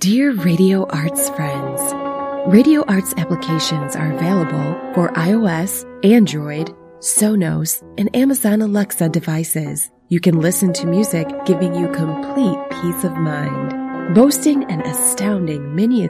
Dear Radio Arts friends, Radio Arts applications are available for iOS, Android, Sonos, and Amazon Alexa devices. You can listen to music giving you complete peace of mind. Boasting an astounding mini